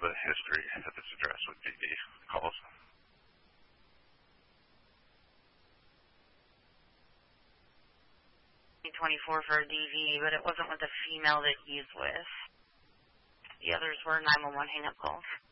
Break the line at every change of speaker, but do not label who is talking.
the history at this address with DV calls.
24 for a DV, but it wasn't with the female that he's with. The others were 911 hang-up calls.